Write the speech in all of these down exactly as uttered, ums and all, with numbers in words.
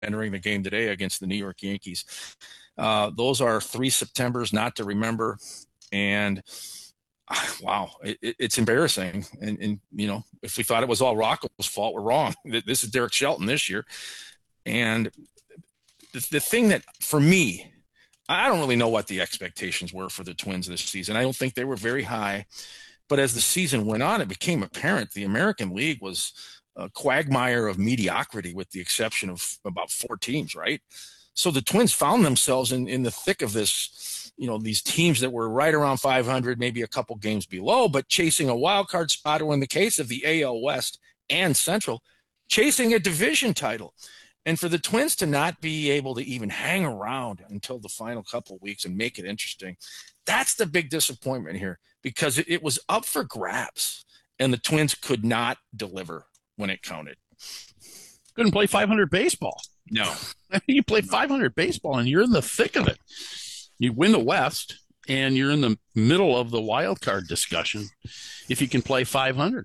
entering the game today against the New York Yankees. Uh, those are three Septembers not to remember. And wow, it, it's embarrassing. And, and, you know, if we thought it was all Rocco's fault, we're wrong. This is Derek Shelton this year. And the, the thing that, for me, I don't really know what the expectations were for the Twins this season. I don't think they were very high. But as the season went on, it became apparent the American League was a quagmire of mediocrity with the exception of about four teams, right? So the Twins found themselves in, in the thick of this, you know, these teams that were right around five hundred, maybe a couple games below, but chasing a wild card spot, or in the case of the A L West and Central, chasing a division title. And for the Twins to not be able to even hang around until the final couple of weeks and make it interesting, that's the big disappointment here, because it, it was up for grabs and the Twins could not deliver when it counted. Couldn't play five hundred baseball. No. You play five hundred baseball and you're in the thick of it. You win the West and you're in the middle of the wild card discussion if you can play five hundred.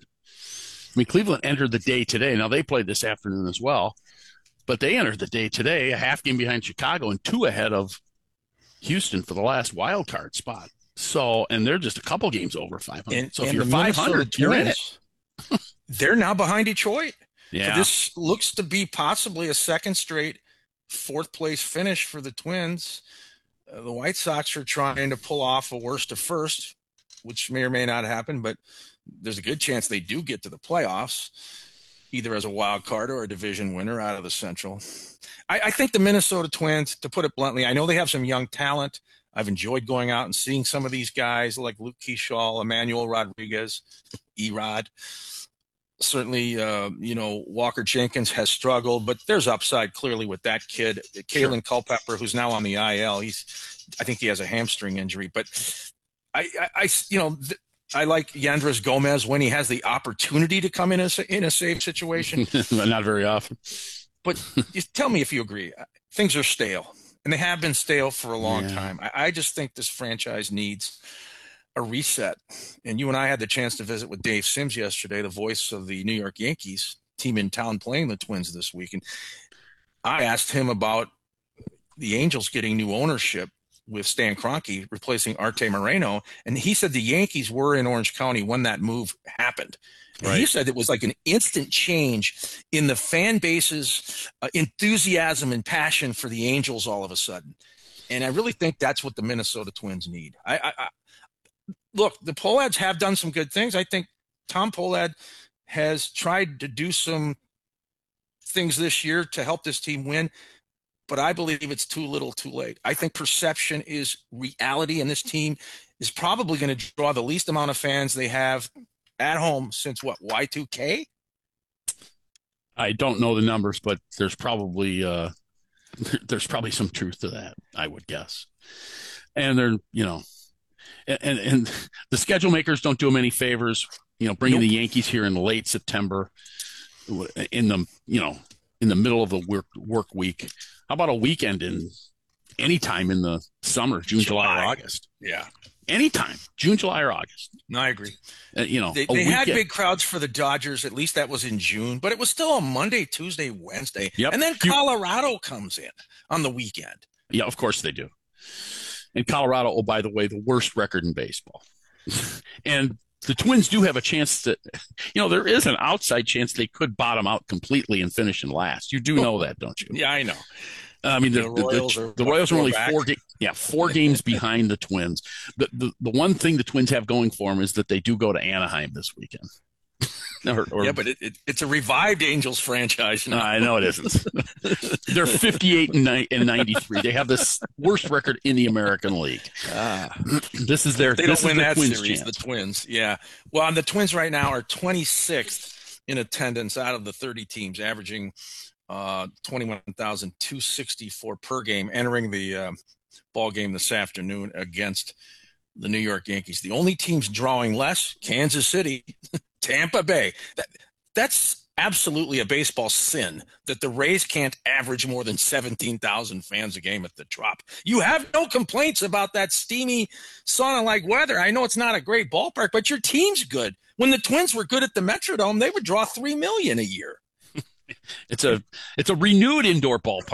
I mean, Cleveland entered the day today. Now, they played this afternoon as well, but they entered the day today a half game behind Chicago and two ahead of Houston for the last wild card spot. So, and they're just a couple games over five hundred. And, so if and you're five hundred, Twins, you're in it. They're now behind Detroit. Yeah. So this looks to be possibly a second straight fourth place finish for the Twins. Uh, the White Sox are trying to pull off a worst to first, which may or may not happen, but there's a good chance they do get to the playoffs, either as a wild card or a division winner out of the Central. I, I think the Minnesota Twins, to put it bluntly, I know they have some young talent. I've enjoyed going out and seeing some of these guys like Luke Keeschall, Emmanuel Rodriguez, E-Rod. Certainly, uh, you know, Walker Jenkins has struggled, but there's upside clearly with that kid. Kalen sure. Culpepper, who's now on the I L, he's, I think he has a hamstring injury. But I, I, I you know, th- I like Yandres Gomez when he has the opportunity to come in a, in a safe situation. Not very often. But just tell me if you agree. Things are stale, and they have been stale for a long yeah. time. I, I just think this franchise needs a reset. And you and I had the chance to visit with Dave Sims yesterday, the voice of the New York Yankees, team in town playing the Twins this week. And I asked him about the Angels getting new ownership with Stan Kroenke replacing Arte Moreno. And he said the Yankees were in Orange County when that move happened. And right. He said it was like an instant change in the fan base's uh, enthusiasm and passion for the Angels all of a sudden. And I really think that's what the Minnesota Twins need. I, I, I Look, the Pohlads have done some good things. I think Tom Pohlad has tried to do some things this year to help this team win, but I believe it's too little too late. I think perception is reality, and this team is probably going to draw the least amount of fans they have at home since, what, Y two K? I don't know the numbers, but there's probably uh, there's probably some truth to that, I would guess. And they're, you know, And, and the schedule makers don't do them any favors, you know, bringing nope. the Yankees here in late September in the, you know, in the middle of the work, work week. How about a weekend in anytime in the summer, June, July, July or August? Yeah. Anytime, June, July, or August. No, I agree. Uh, you know, they, they had big crowds for the Dodgers. At least that was in June, but it was still a Monday, Tuesday, Wednesday. Yep. And then Colorado you, comes in on the weekend. Yeah, of course they do. And Colorado, oh, by the way, the worst record in baseball. And the Twins do have a chance to, you know, there is an outside chance they could bottom out completely and finish in last. You do know that, don't you? Yeah, I know. I mean, the, the Royals, the, are, the Royals are only back. four, ga- yeah, four games behind the Twins. The, the the one thing the Twins have going for them is that they do go to Anaheim this weekend. or, or, yeah, but it, it, it's a revived Angels franchise now. I know it isn't. They're fifty-eight and, ni- and ninety-three. They have the worst record in the American League. Ah. This is their. They this don't win is that Twins series. chance. The Twins, yeah. Well, and the Twins right now are twenty-sixth in attendance out of the thirty teams, averaging uh, twenty-one thousand two hundred sixty-four per game, entering the uh, ball game this afternoon against the New York Yankees. The only teams drawing less: Kansas City, Tampa Bay. That, that's absolutely a baseball sin that the Rays can't average more than seventeen thousand fans a game at the Trop. You have no complaints about that steamy, sauna-like weather. I know it's not a great ballpark, but your team's good. When the Twins were good at the Metrodome, they would draw three million a year. It's a it's a renewed indoor ballpark.